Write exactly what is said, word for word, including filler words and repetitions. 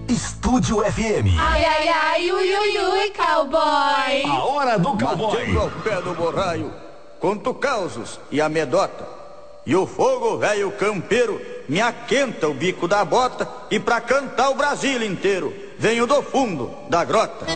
Estúdio F M. Ai, ai, ai, ui, ui, ui, cowboy. A hora do cowboy. Batendo ao pé do borraio, conto causos e amedota. E o fogo velho campeiro me aquenta o bico da bota. E pra cantar o Brasil inteiro, venho do fundo da grota.